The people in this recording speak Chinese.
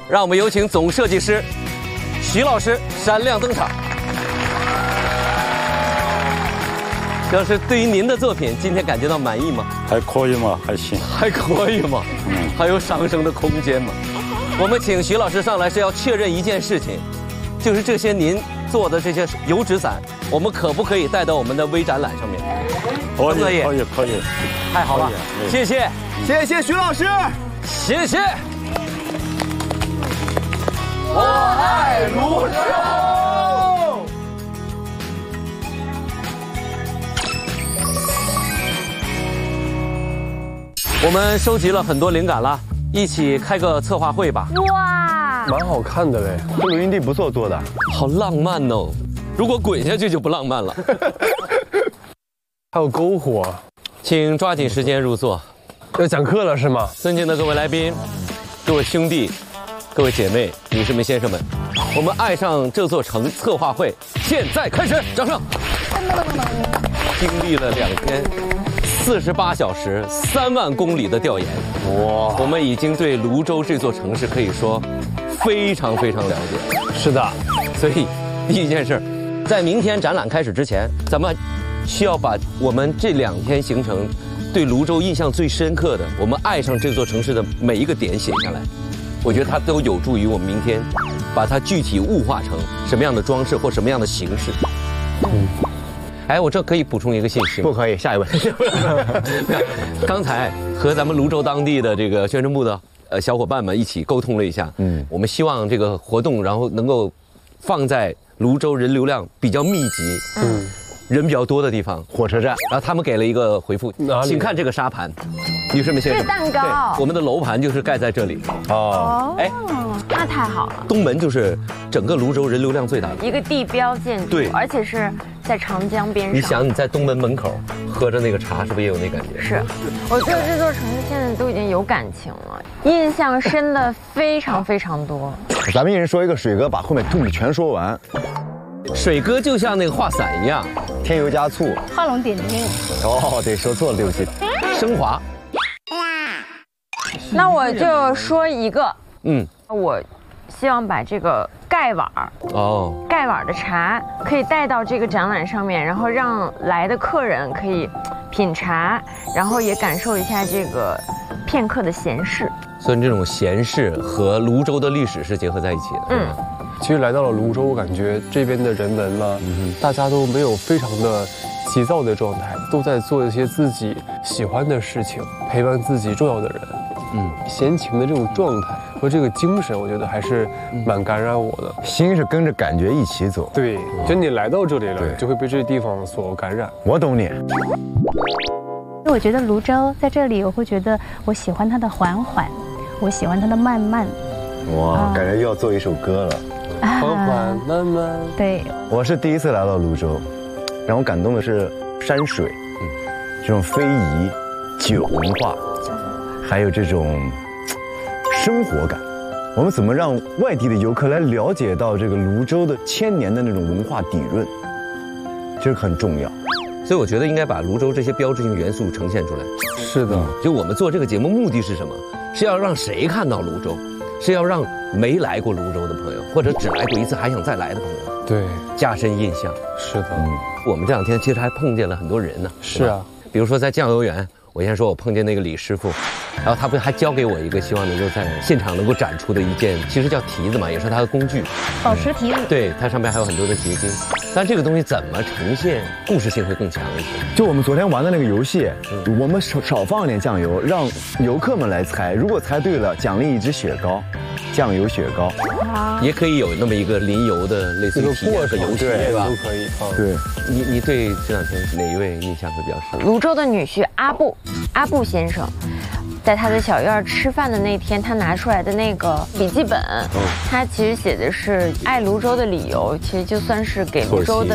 让我们有请总设计师徐老师闪亮登场。徐老师，对于您的作品，今天感觉到满意吗？ 还可以吗？还行。 还可以吗？还有上升的空间吗？我们请徐老师上来是要确认一件事情，就是这些您做的这些油纸伞，我们可不可以带到我们的微展览上面？ 可以，可以。 太好了，谢谢， 谢谢徐老师， 谢谢。 我爱泸州。 我们收集了很多灵感了，一起开个策划会吧。 哇， 蛮好看的嘞， 这录音地不错做的， 好浪漫哦！如果滚下去就不浪漫了。 还有篝火， 请抓紧时间入座。 要讲课了是吗？ 尊敬的各位来宾、各位兄弟、各位姐妹、女士们、先生们，我们爱上这座城策划会现在开始，掌声！经历了2天，48小时，3万公里的调研，哇！我们已经对泸州这座城市可以说非常非常了解。 是的， 所以第一件事，在明天展览开始之前，咱们需要把我们这2天行程对泸州印象最深刻的，我们爱上这座城市的每一个点写下来。我觉得它都有助于我们明天把它具体物化成什么样的装饰或什么样的形式。哎，我这可以补充一个信息吗？ 不可以，下一位。 刚才和咱们泸州当地的这个宣传部的小伙伴们一起沟通了一下，我们希望这个活动然后能够放在泸州人流量比较密集，人比较多的地方， 火车站。 然后他们给了一个回复，请看这个沙盘，女士们先生， 是蛋糕， 我们的楼盘就是盖在这里。 哦，哎，那太好了。 东门就是整个泸州人流量最大的一个地标建筑， 对， 而且是在长江边上。 你想你在东门门口喝着那个茶，是不是也有那感觉？ 是，我对这座城市现在都已经有感情了，印象深的非常非常多。 咱们一人说一个，水哥把后面东西全说完。 水哥就像那个画伞一样， 添油加醋， 画龙点睛。 哦，对，说错了，对不起。 升华。 那我就说一个，我希望把这个盖碗盖碗的茶可以带到这个展览上面，然后让来的客人可以品茶，然后也感受一下这个片刻的闲适。 所以这种闲适和泸州的历史是结合在一起的。 其实来到了泸州，我感觉这边的人们呢，大家都没有非常的急躁的状态，都在做一些自己喜欢的事情，陪伴自己重要的人。闲情的这种状态和这个精神，我觉得还是蛮感染我的。 心是跟着感觉一起走。 对，就你来到这里了，就会被这个地方所感染。 我懂你。 我觉得泸州在这里，我会觉得我喜欢它的缓缓，我喜欢它的慢慢。 哇，感觉又要做一首歌了。 缓缓慢慢。 对， 我是第一次来到泸州，让我感动的是山水，这种非遗、酒文化，还有这种生活感。我们怎么让外地的游客来了解到这个泸州的1000年的那种文化底蕴，这个很重要。 所以我觉得应该把泸州这些标志性元素呈现出来。 是的， 就我们做这个节目目的是什么？是要让谁看到泸州？是要让没来过泸州的朋友，或者只来过一次还想再来的朋友， 对， 加深印象。 是的， 我们这2天其实还碰见了很多人呢。 是啊， 比如说在酱油园，我先说我碰见那个李师傅，然后他不还教给我一个希望能够在现场能够展出的一件，其实叫蹄子嘛，也是他的工具， 宝石蹄子。 对，它上面还有很多的结晶。但这个东西怎么呈现，故事性会更强一些。 就我们昨天玩的那个游戏，我们少放一点酱油，让游客们来猜，如果猜对了，奖励一支雪糕，酱油雪糕。 也可以有那么一个淋油的类似于体验的游戏，对吧？ 都可以。 对， 你对这2天哪一位印象会比较深？ 泸州的女婿阿布先生，在他的小院吃饭的那天，他拿出来的那个笔记本，他其实写的是爱泸州的理由，其实就算是给泸州的